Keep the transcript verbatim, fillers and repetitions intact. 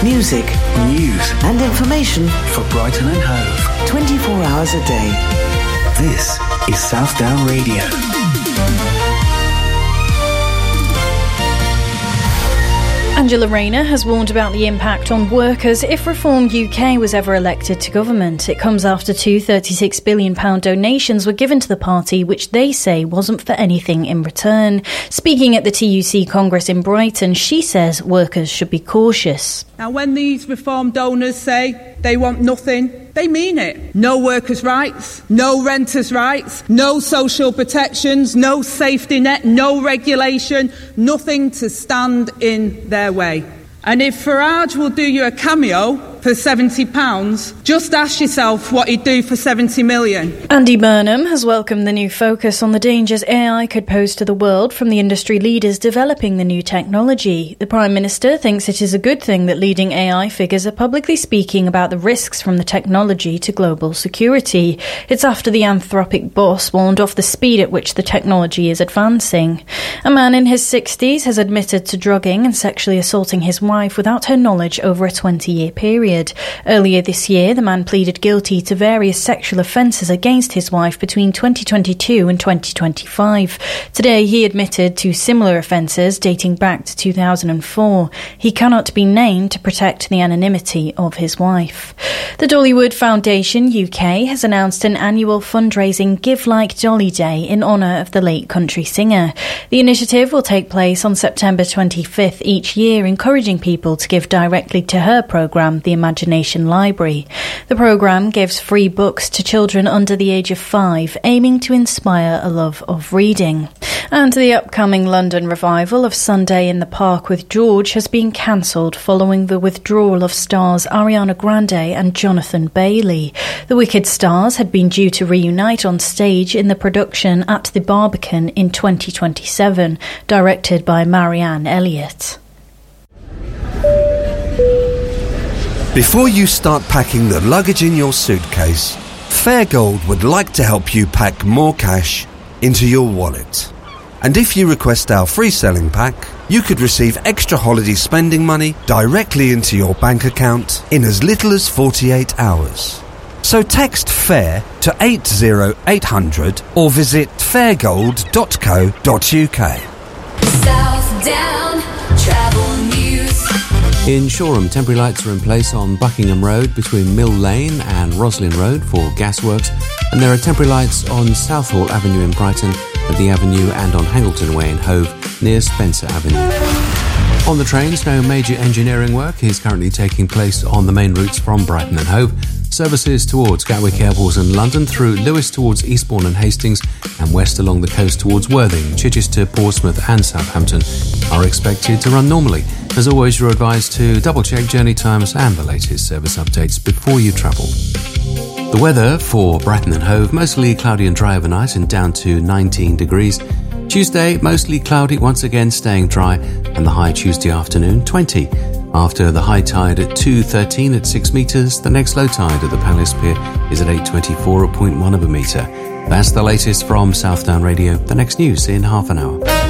Music, news and information for Brighton and Hove. twenty-four hours a day. This is Southdown Radio. Angela Rayner has warned about the impact on workers if Reform U K was ever elected to government. It comes after two thirty-six billion pounds donations were given to the party, which they say wasn't for anything in return. Speaking at the T U C Congress in Brighton, she says workers should be cautious. Now, when these Reform donors say they want nothing, they mean it. No workers' rights, no renters' rights, no social protections, no safety net, no regulation, nothing to stand in their way. And if Farage will do you a cameo for seventy pounds, just ask yourself what he'd do for seventy million. Andy Burnham has welcomed the new focus on the dangers A I could pose to the world from the industry leaders developing the new technology. The Prime Minister thinks it is a good thing that leading A I figures are publicly speaking about the risks from the technology to global security. It's after the Anthropic boss warned off the speed at which the technology is advancing. A man in his sixties has admitted to drugging and sexually assaulting his wife without her knowledge over a twenty-year period. Earlier this year, the man pleaded guilty to various sexual offences against his wife between twenty twenty-two and twenty twenty-five. Today, he admitted to similar offences dating back to two thousand four. He cannot be named to protect the anonymity of his wife. The Dollywood Foundation U K has announced an annual fundraising Give Like Dolly Day in honour of the late country singer. The initiative will take place on September twenty-fifth each year, encouraging people to give directly to her programme, The Imagination Library. The programme gives free books to children under the age of five, aiming to inspire a love of reading. And the upcoming London revival of Sunday in the Park with George has been cancelled following the withdrawal of stars Ariana Grande and Jonathan Bailey. The Wicked stars had been due to reunite on stage in the production at the Barbican in twenty twenty-seven, directed by Marianne Elliott. Before you start packing the luggage in your suitcase, Fairgold would like to help you pack more cash into your wallet. And if you request our free selling pack, you could receive extra holiday spending money directly into your bank account in as little as forty-eight hours. So text FAIR to eight oh eight hundred or visit fairgold dot co dot uk. Southdown Travel News. In Shoreham, temporary lights are in place on Buckingham Road between Mill Lane and Roslin Road for gasworks, and there are temporary lights on Southall Avenue in Brighton, at the Avenue, and on Hangleton Way in Hove near Spencer Avenue. On the trains, no major engineering work is currently taking place on the main routes from Brighton and Hove. Services towards Gatwick Airport and London, through Lewes towards Eastbourne and Hastings, and west along the coast towards Worthing, Chichester, Portsmouth and Southampton are expected to run normally. As always, you're advised to double-check journey times and the latest service updates before you travel. The weather for Brighton and Hove, mostly cloudy and dry overnight and down to nineteen degrees. Tuesday, mostly cloudy, once again staying dry, and the high Tuesday afternoon, twenty. After the high tide at two thirteen at six metres, the next low tide at the Palace Pier is at eight twenty-four at zero point one of a metre. That's the latest from Southdown Radio. The next news in half an hour.